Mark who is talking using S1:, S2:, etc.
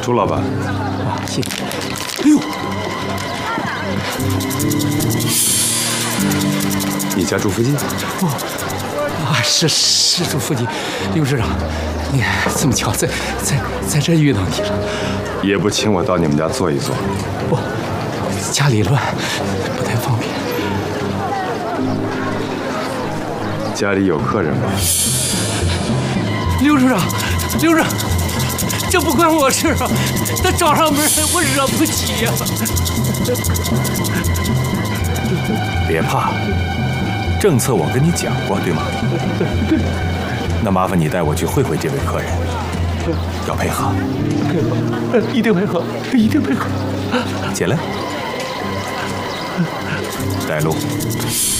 S1: 朱老板。
S2: 啊，谢谢。哎呦，
S1: 你家住附近？
S2: 哦，啊，是住附近。刘市长，你这么巧，在这遇到你了。
S1: 也不请我到你们家坐一坐？
S2: 不，家里乱，不太方便。
S1: 家里有客人吗？
S2: 刘处长，这不关我事啊！他找上门，我惹不起呀。
S3: 别怕，政策我跟你讲过，对吗？
S2: 对。
S3: 那麻烦你带我去会会这位客人，要配合。
S2: 配合，一定配合，一定配合。
S3: 起来，带路。